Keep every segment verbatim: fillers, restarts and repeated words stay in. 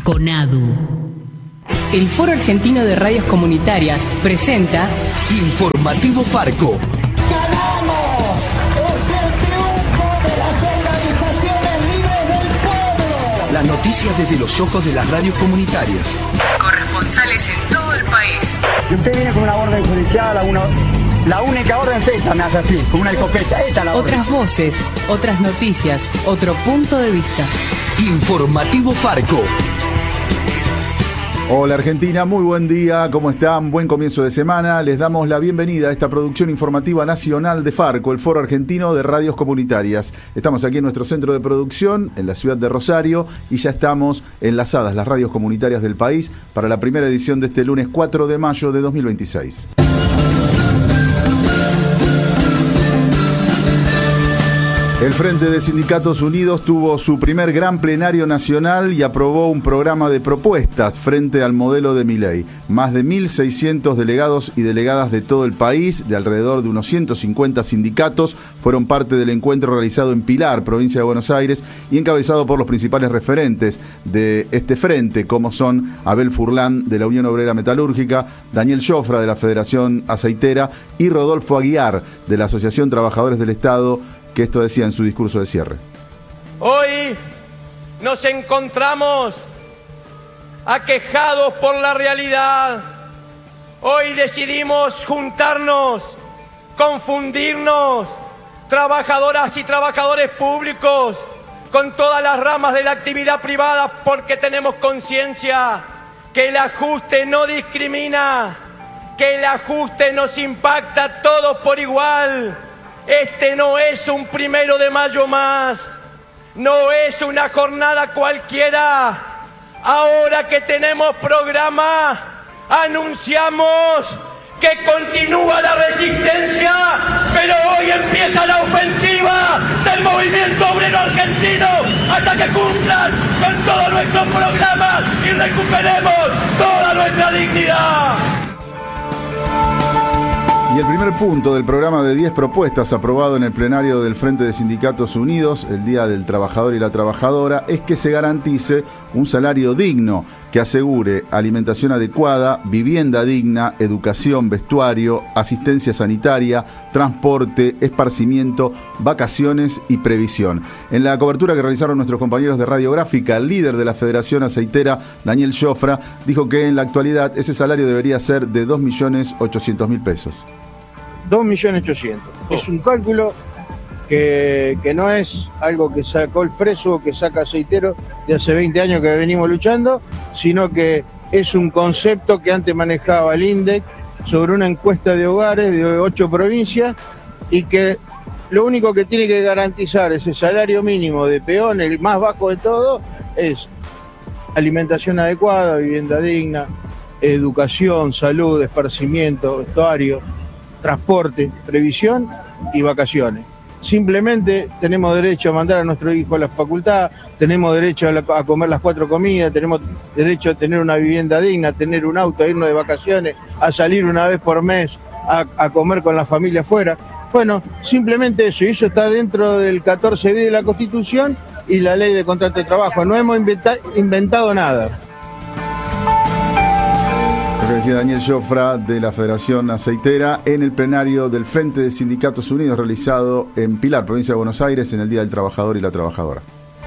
CONADU. El Foro Argentino de Radios Comunitarias presenta Informativo Farco. ¡Ganamos! ¡Es el triunfo de las organizaciones libres del pueblo! Las noticias desde los ojos de las radios comunitarias. Corresponsales en todo el país. Y usted viene con una orden judicial, a una, la única orden es esta, me hace así, con una escopeta. Esta es la orden. Otras voces, otras noticias, otro punto de vista. Informativo Farco. Hola Argentina, muy buen día, ¿cómo están? Buen comienzo de semana. Les damos la bienvenida a esta producción informativa nacional de Farco, el Foro Argentino de Radios Comunitarias. Estamos aquí en nuestro centro de producción, en la ciudad de Rosario, y ya estamos enlazadas las radios comunitarias del país para la primera edición de este lunes cuatro de mayo de dos mil veintiséis. El Frente de Sindicatos Unidos tuvo su primer gran plenario nacional y aprobó un programa de propuestas frente al modelo de Milei. Más de mil seiscientos delegados y delegadas de todo el país, de alrededor de unos ciento cincuenta sindicatos, fueron parte del encuentro realizado en Pilar, provincia de Buenos Aires, y encabezado por los principales referentes de este frente, como son Abel Furlan de la Unión Obrera Metalúrgica, Daniel Jofra de la Federación Aceitera y Rodolfo Aguiar de la Asociación Trabajadores del Estado, que esto decía en su discurso de cierre. Hoy nos encontramos aquejados por la realidad. Hoy decidimos juntarnos, confundirnos, trabajadoras y trabajadores públicos, con todas las ramas de la actividad privada, porque tenemos conciencia que el ajuste no discrimina, que el ajuste nos impacta a todos por igual. Este no es un primero de mayo más, no es una jornada cualquiera. Ahora que tenemos programa, anunciamos que continúa la resistencia, pero hoy empieza la ofensiva del movimiento obrero argentino hasta que cumplan con todos nuestros programas y recuperemos toda nuestra dignidad. Y el primer punto del programa de diez propuestas aprobado en el plenario del Frente de Sindicatos Unidos, el Día del Trabajador y la Trabajadora, es que se garantice un salario digno que asegure alimentación adecuada, vivienda digna, educación, vestuario, asistencia sanitaria, transporte, esparcimiento, vacaciones y previsión. En la cobertura que realizaron nuestros compañeros de Radiográfica, el líder de la Federación Aceitera, Daniel Jofra, dijo que en la actualidad ese salario debería ser de dos millones ochocientos mil pesos. dos millones ochocientos. Oh. Es un cálculo que, que no es algo que sacó el Freso, que saca Aceitero de hace veinte años que venimos luchando, sino que es un concepto que antes manejaba el INDEC sobre una encuesta de hogares de ocho provincias, y que lo único que tiene que garantizar ese salario mínimo de peón, el más bajo de todo, es alimentación adecuada, vivienda digna, educación, salud, esparcimiento, vestuario, transporte, previsión y vacaciones. Simplemente tenemos derecho a mandar a nuestro hijo a la facultad, tenemos derecho a, la, a comer las cuatro comidas, tenemos derecho a tener una vivienda digna, a tener un auto, a irnos de vacaciones, a salir una vez por mes a, a comer con la familia afuera. Bueno, simplemente eso, y eso está dentro del catorce bis de la Constitución y la Ley de Contrato de Trabajo. No hemos inventa, inventado nada. Decía Daniel Jofra de la Federación Aceitera en el plenario del Frente de Sindicatos Unidos realizado en Pilar, provincia de Buenos Aires, en el Día del Trabajador y la Trabajadora.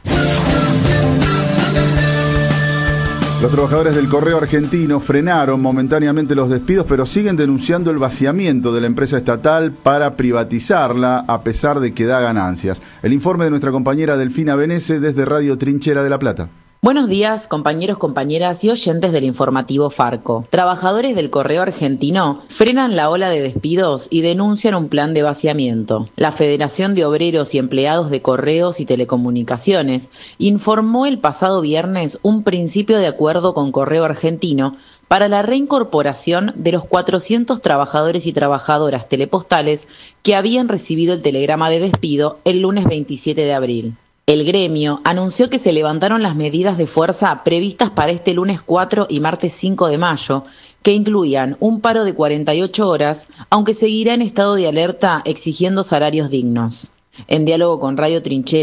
Los trabajadores del Correo Argentino frenaron momentáneamente los despidos, pero siguen denunciando el vaciamiento de la empresa estatal para privatizarla, a pesar de que da ganancias. El informe de nuestra compañera Delfina Benese desde Radio Trinchera de La Plata. Buenos días, compañeros, compañeras y oyentes del informativo Farco. Trabajadores del Correo Argentino frenan la ola de despidos y denuncian un plan de vaciamiento. La Federación de Obreros y Empleados de Correos y Telecomunicaciones informó el pasado viernes un principio de acuerdo con Correo Argentino para la reincorporación de los cuatrocientos trabajadores y trabajadoras telepostales que habían recibido el telegrama de despido el lunes veintisiete de abril. El gremio anunció que se levantaron las medidas de fuerza previstas para este lunes cuatro y martes cinco de mayo, que incluían un paro de cuarenta y ocho horas, aunque seguirá en estado de alerta exigiendo salarios dignos. En diálogo con Radio Trinchera,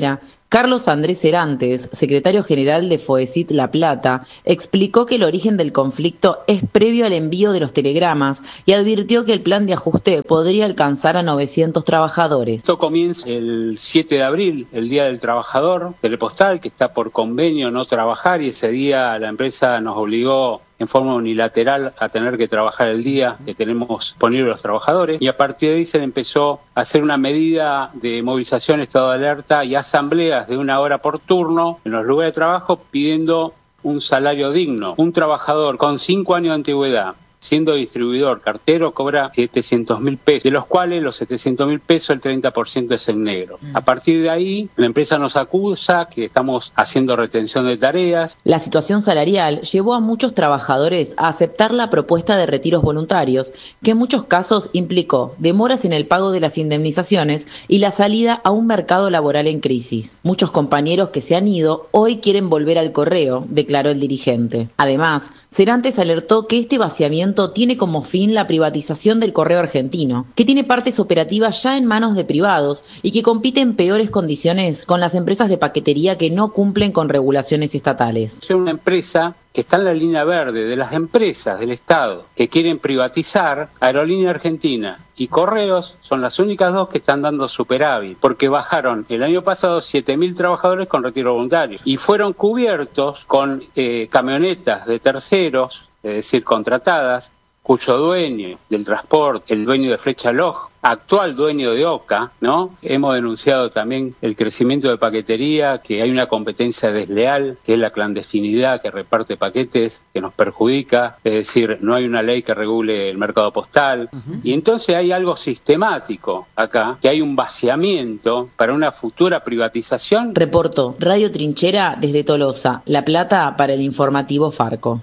Carlos Andrés Cerantes, secretario general de FOECIT La Plata, explicó que el origen del conflicto es previo al envío de los telegramas y advirtió que el plan de ajuste podría alcanzar a novecientos trabajadores. Esto comienza el siete de abril, el Día del Trabajador, Telepostal, que está por convenio no trabajar, y ese día la empresa nos obligó en forma unilateral a tener que trabajar el día que tenemos disponibles los trabajadores, y a partir de ahí se empezó a hacer una medida de movilización, estado de alerta y asambleas de una hora por turno en los lugares de trabajo pidiendo un salario digno. Un trabajador con cinco años de antigüedad, siendo distribuidor cartero, cobra setecientos mil pesos, de los cuales los setecientos mil pesos el treinta por ciento es en negro. A partir de ahí, la empresa nos acusa que estamos haciendo retención de tareas. La situación salarial llevó a muchos trabajadores a aceptar la propuesta de retiros voluntarios, que en muchos casos implicó demoras en el pago de las indemnizaciones y la salida a un mercado laboral en crisis. Muchos compañeros que se han ido hoy quieren volver al correo, declaró el dirigente. Además, Cerantes alertó que este vaciamiento tiene como fin la privatización del correo argentino, que tiene partes operativas ya en manos de privados y que compite en peores condiciones con las empresas de paquetería que no cumplen con regulaciones estatales. Es una empresa que está en la línea verde de las empresas del Estado que quieren privatizar. Aerolínea Argentina y Correos son las únicas dos que están dando superávit, porque bajaron el año pasado siete mil trabajadores con retiro voluntario y fueron cubiertos con eh, camionetas de terceros, es decir, contratadas, cuyo dueño del transporte, el dueño de Flecha Log, actual dueño de Oca, ¿no? Hemos denunciado también el crecimiento de paquetería, que hay una competencia desleal, que es la clandestinidad que reparte paquetes, que nos perjudica, es decir, no hay una ley que regule el mercado postal, uh-huh. Y entonces hay algo sistemático acá, que hay un vaciamiento para una futura privatización. Reportó Radio Trinchera desde Tolosa, La Plata, para el informativo Farco.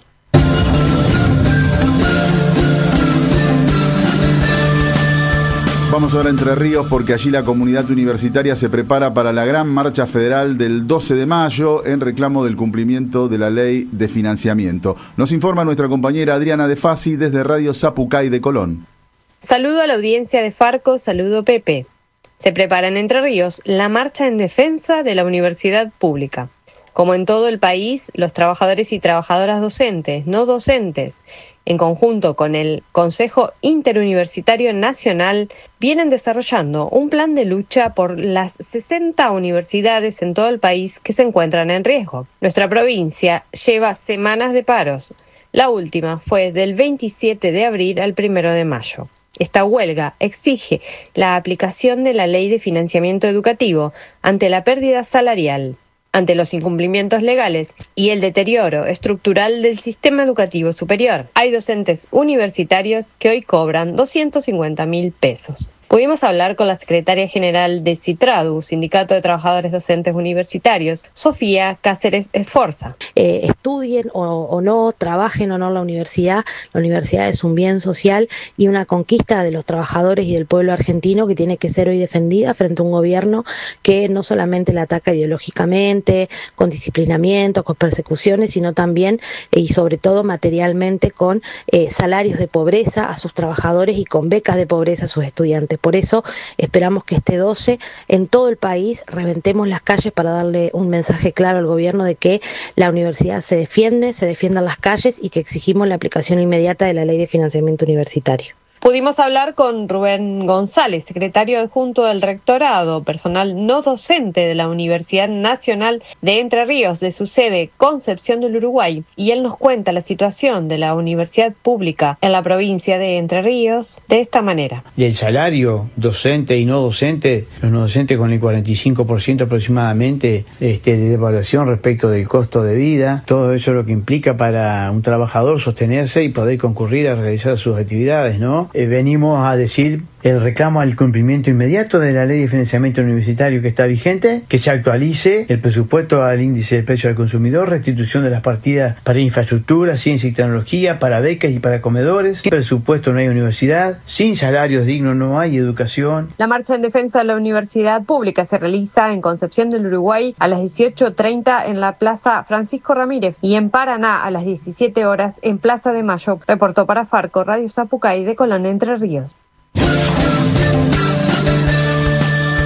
Vamos ahora a Entre Ríos porque allí la comunidad universitaria se prepara para la gran marcha federal del doce de mayo en reclamo del cumplimiento de la ley de financiamiento. Nos informa nuestra compañera Adriana De Fasi desde Radio Zapucay de Colón. Saludo a la audiencia de Farco, saludo Pepe. Se prepara en Entre Ríos la marcha en defensa de la universidad pública. Como en todo el país, los trabajadores y trabajadoras docentes, no docentes, en conjunto con el Consejo Interuniversitario Nacional, vienen desarrollando un plan de lucha por las sesenta universidades en todo el país que se encuentran en riesgo. Nuestra provincia lleva semanas de paros. La última fue del veintisiete de abril al primero de mayo. Esta huelga exige la aplicación de la Ley de Financiamiento Educativo ante la pérdida salarial, ante los incumplimientos legales y el deterioro estructural del sistema educativo superior. Hay docentes universitarios que hoy cobran doscientos cincuenta mil pesos. Pudimos hablar con la secretaria general de CITRADU, Sindicato de Trabajadores Docentes Universitarios, Sofía Cáceres Esforza. Eh, estudien o, o no, trabajen o no en la universidad. La universidad es un bien social y una conquista de los trabajadores y del pueblo argentino que tiene que ser hoy defendida frente a un gobierno que no solamente la ataca ideológicamente, con disciplinamiento, con persecuciones, sino también eh, y sobre todo materialmente con eh, salarios de pobreza a sus trabajadores y con becas de pobreza a sus estudiantes. Por eso esperamos que este doce en todo el país reventemos las calles para darle un mensaje claro al gobierno de que la universidad se defiende, se defiendan las calles y que exigimos la aplicación inmediata de la Ley de Financiamiento Universitario. Pudimos hablar con Rubén González, secretario adjunto del Rectorado, personal no docente de la Universidad Nacional de Entre Ríos, de su sede Concepción del Uruguay, y él nos cuenta la situación de la universidad pública en la provincia de Entre Ríos de esta manera. Y el salario docente y no docente, los no docentes con el cuarenta y cinco por ciento aproximadamente este, de devaluación respecto del costo de vida, todo eso es lo que implica para un trabajador sostenerse y poder concurrir a realizar sus actividades, ¿no? Eh, venimos a decir el reclamo al cumplimiento inmediato de la Ley de Financiamiento Universitario que está vigente, que se actualice el presupuesto al índice del precio al consumidor, restitución de las partidas para infraestructura, ciencia y tecnología, para becas y para comedores. Sin presupuesto no hay universidad, sin salarios dignos no hay educación. La marcha en defensa de la universidad pública se realiza en Concepción del Uruguay a las dieciocho treinta en la Plaza Francisco Ramírez y en Paraná a las diecisiete horas en Plaza de Mayo. Reportó para Farco, Radio Zapucay de Colón, Entre Ríos.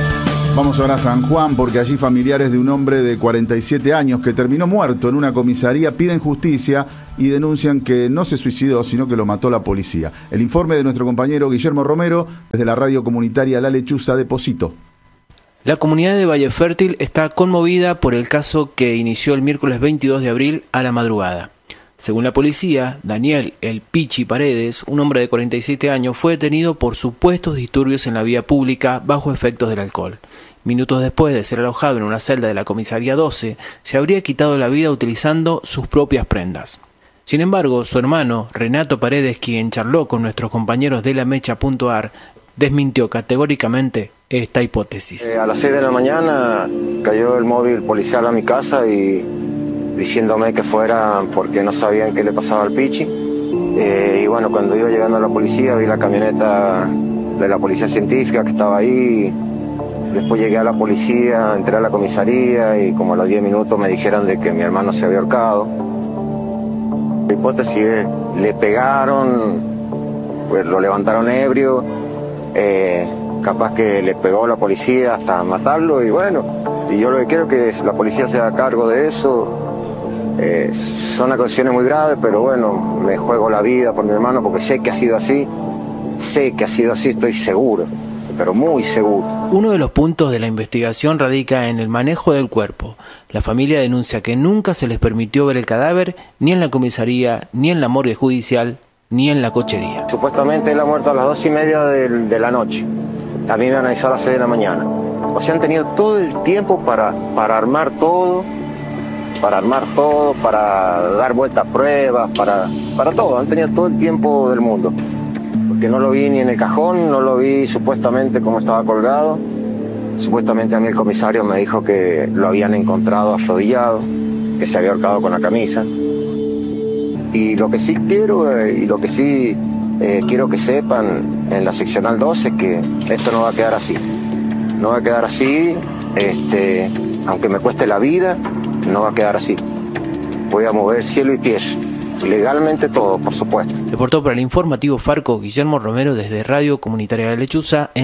Vamos ahora a San Juan porque allí familiares de un hombre de cuarenta y siete años que terminó muerto en una comisaría piden justicia y denuncian que no se suicidó, sino que lo mató la policía. El informe de nuestro compañero Guillermo Romero desde la radio comunitaria La Lechuza de Posito. La comunidad de Valle Fértil está conmovida por el caso que inició el miércoles veintidós de abril a la madrugada. Según la policía, Daniel El Pichi Paredes, un hombre de cuarenta y siete años, fue detenido por supuestos disturbios en la vía pública bajo efectos del alcohol. Minutos después de ser alojado en una celda de la comisaría doce, se habría quitado la vida utilizando sus propias prendas. Sin embargo, su hermano, Renato Paredes, quien charló con nuestros compañeros de la mecha punto a r, desmintió categóricamente esta hipótesis. Eh, a las seis de la mañana cayó el móvil policial a mi casa y diciéndome que fuera porque no sabían qué le pasaba al Pichi. Eh, y bueno, cuando iba llegando a la policía vi la camioneta de la policía científica que estaba ahí. Después llegué a la policía, entré a la comisaría y como a los diez minutos me dijeron de que mi hermano se había ahorcado. La hipótesis es, le pegaron, pues lo levantaron ebrio, eh, capaz que le pegó la policía hasta matarlo y bueno, y yo lo que quiero es que la policía se haga cargo de eso. Eh, son acusaciones muy graves, pero bueno, me juego la vida por mi hermano porque sé que ha sido así, sé que ha sido así, estoy seguro, pero muy seguro. Uno de los puntos de la investigación radica en el manejo del cuerpo. La familia denuncia que nunca se les permitió ver el cadáver, ni en la comisaría, ni en la morgue judicial, ni en la cochería. Supuestamente él ha muerto a las dos y media de, de la noche. También me analizó a las seis de la mañana. O sea, han tenido todo el tiempo para, para armar todo, para armar todo, para dar vueltas a pruebas, para, para todo. Han tenido todo el tiempo del mundo. Porque no lo vi ni en el cajón, no lo vi supuestamente como estaba colgado. Supuestamente a mí el comisario me dijo que lo habían encontrado arrodillado, que se había ahorcado con la camisa. Y lo que sí quiero, eh, y lo que sí eh, quiero que sepan en la seccional doce es que esto no va a quedar así. No va a quedar así, este, aunque me cueste la vida, no va a quedar así. Voy a mover cielo y tierra. Legalmente todo, por supuesto. Reportó para el informativo Farco Guillermo Romero desde Radio Comunitaria La Lechuza. En